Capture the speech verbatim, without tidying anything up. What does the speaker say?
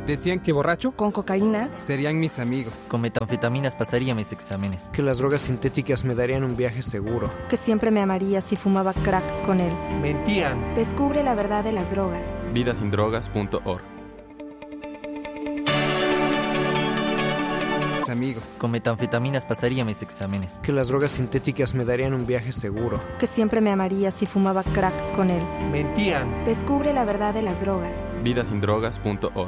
Decían que borracho con cocaína serían mis amigos. Con metanfetaminas pasaría mis exámenes. Que las drogas sintéticas me darían un viaje seguro. Que siempre me amaría si fumaba crack con él. Mentían. Descubre la verdad de las drogas. vida sin drogas punto org. Amigos. Con metanfetaminas pasaría mis exámenes. Que las drogas sintéticas me darían un viaje seguro. Que siempre me amaría si fumaba crack con él. Mentían. Descubre la verdad de las drogas. vida sin drogas punto org.